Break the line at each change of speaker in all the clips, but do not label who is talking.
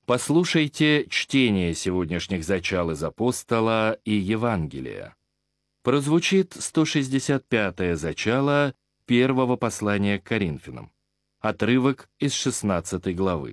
Послушайте чтение сегодняшних зачал из Апостола и Евангелия. Прозвучит 165-е зачало первого послания к Коринфянам. Отрывок из 16 главы.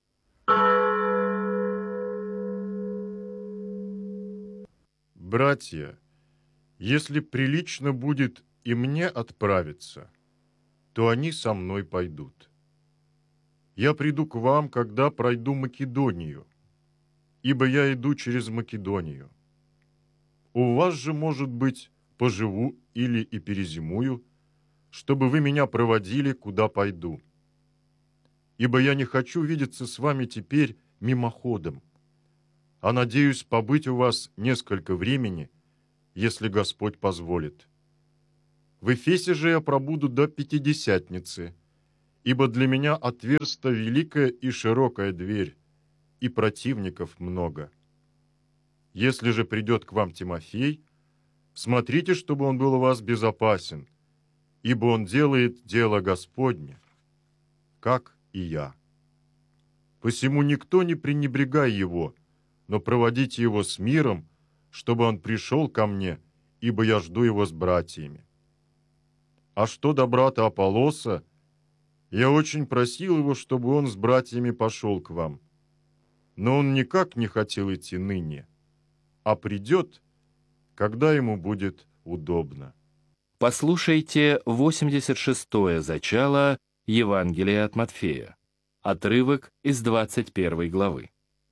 Братья, если прилично будет и мне отправиться, то они со мной пойдут. Я приду к вам, когда пройду Македонию, ибо я иду через Македонию. У вас же, может быть, поживу или и перезимую, чтобы вы меня проводили, куда пойду. Ибо я не хочу видеться с вами теперь мимоходом, а надеюсь побыть у вас несколько времени, если Господь позволит. В Эфесе же я пробуду до Пятидесятницы, ибо для меня отверста великая и широкая дверь, и противников много. Если же придет к вам Тимофей, смотрите, чтобы он был у вас безопасен, ибо он делает дело Господне, как и я. Посему никто не пренебрегай его, но проводите его с миром, чтобы он пришел ко мне, ибо я жду его с братьями. А что до брата Аполлоса, я очень просил его, чтобы он с братьями пошел к вам. Но он никак не хотел идти ныне, а придет, когда ему будет удобно.
Послушайте 86-е зачало Евангелия от Матфея. Отрывок из 21 главы.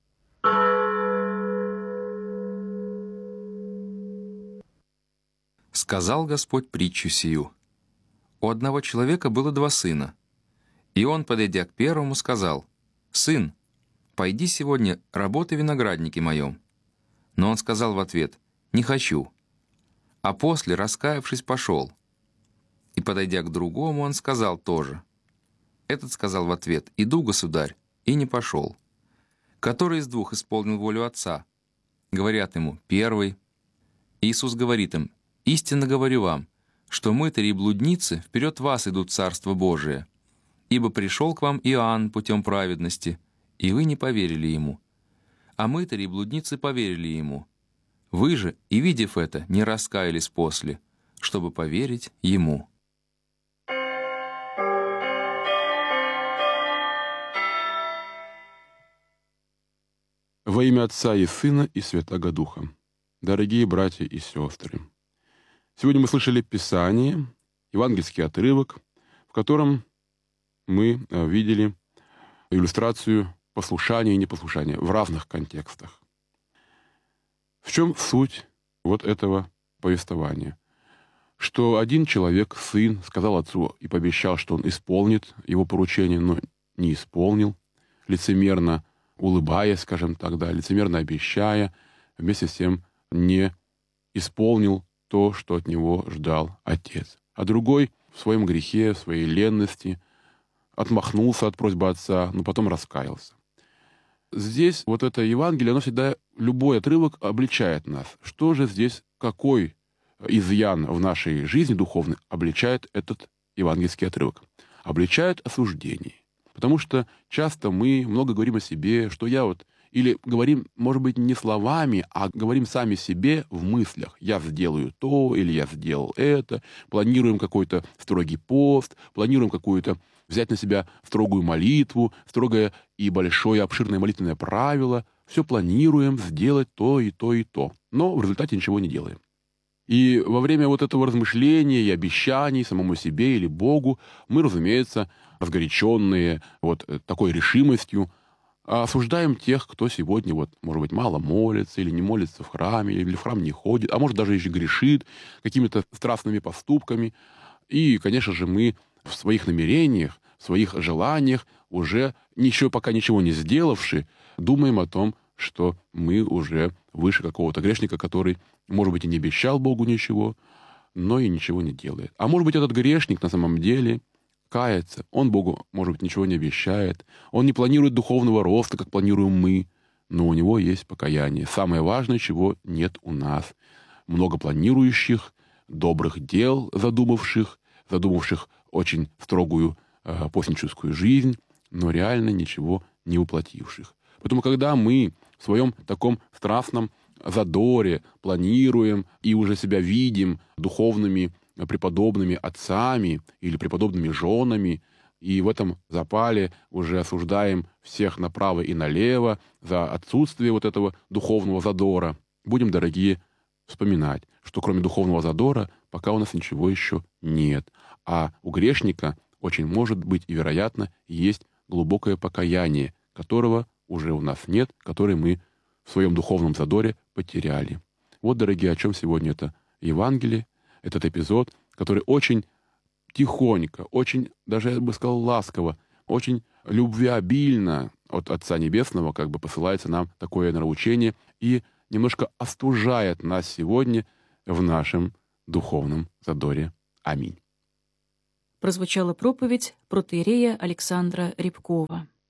Сказал Господь притчу сию. У одного человека было 2 сына. И он, подойдя к первому, сказал: «Сын, пойди сегодня работай в винограднике моем». Но он сказал в ответ: «Не хочу». А после, раскаявшись, пошел. И, подойдя к другому, он сказал тоже. Этот сказал в ответ: «Иду, государь», и не пошел. Который из 2 исполнил волю отца? Говорят ему: «Первый». Иисус говорит им: «Истинно говорю вам, что мытари и блудницы вперед вас идут в Царство Божие. Ибо пришел к вам Иоанн путем праведности, и вы не поверили ему. А мытари и блудницы поверили ему. Вы же, и видев это, не раскаялись после, чтобы поверить ему».
Во имя Отца и Сына и Святаго Духа. Дорогие братья и сестры, сегодня мы слышали Писание, евангельский отрывок, в котором мы видели иллюстрацию послушания и непослушания в разных контекстах. В чем суть вот этого повествования? Что один человек, сын, сказал отцу и пообещал, что он исполнит его поручение, но не исполнил, лицемерно улыбаясь, скажем так, да, лицемерно обещая, вместе с тем не исполнил то, что от него ждал отец. А другой в своем грехе, в своей ленности отмахнулся от просьбы отца, но потом раскаялся. Здесь вот это Евангелие, оно всегда, любой отрывок обличает нас. Что же здесь, какой изъян в нашей жизни духовной обличает этот евангельский отрывок? Обличает осуждение. Потому что часто мы много говорим о себе, что я вот, или говорим, может быть, не словами, а говорим сами себе в мыслях. Я сделаю то, или я сделал это, планируем какой-то строгий пост, планируем какую-то взять на себя строгую молитву, строгое и большое обширное молитвенное правило. Все планируем сделать то и то и то. Но в результате ничего не делаем. И во время вот этого размышления и обещаний самому себе или Богу мы, разумеется, разгоряченные вот такой решимостью, осуждаем тех, кто сегодня, вот, может быть, мало молится, или не молится в храме, или в храм не ходит, а может, даже еще грешит какими-то страстными поступками. И, конечно же, мы в своих намерениях, в своих желаниях, уже еще пока ничего не сделавши, думаем о том, что мы уже выше какого-то грешника, который, может быть, и не обещал Богу ничего, но и ничего не делает. А может быть, этот грешник на самом деле кается. Он Богу, может быть, ничего не обещает. Он не планирует духовного роста, как планируем мы, но у него есть покаяние. Самое важное, чего нет у нас. Много планирующих, добрых дел, задумавших очень строгую постническую жизнь, но реально ничего не воплотивших. Поэтому, когда мы в своем таком страстном задоре планируем и уже себя видим духовными преподобными отцами или преподобными женами, и в этом запале уже осуждаем всех направо и налево за отсутствие вот этого духовного задора, будем, дорогие, вспоминать, что кроме духовного задора пока у нас ничего еще нет. А у грешника очень может быть и, вероятно, есть глубокое покаяние, которого уже у нас нет, которое мы в своем духовном задоре потеряли. Вот, дорогие, о чем сегодня это Евангелие, этот эпизод, который очень тихонько, очень, даже я бы сказал, ласково, очень любвеобильно от Отца Небесного как бы посылается нам такое нравоучение и немножко остужает нас сегодня в нашем духовном задоре. Аминь.
Прозвучала проповедь протоиерея Александра Рябкова.